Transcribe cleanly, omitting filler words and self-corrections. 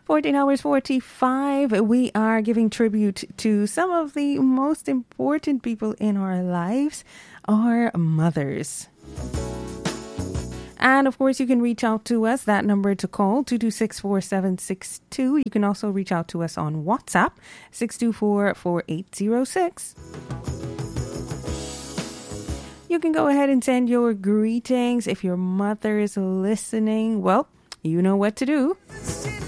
14 hours 45. We are giving tribute to some of the most important people in our lives, our mothers. And of course, you can reach out to us. That number to call, 226-4762. You can also reach out to us on WhatsApp, 624-4806. You can go ahead and send your greetings. If your mother is listening, well, you know what to do.